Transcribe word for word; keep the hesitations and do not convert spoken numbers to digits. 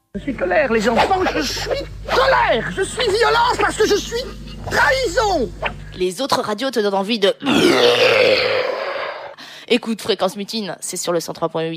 Je suis colère, les enfants, je suis colère. Je suis violence parce que je suis trahison. Les autres radios te donnent envie de... Écoute, Fréquence Mutine, c'est sur le cent trois point huit.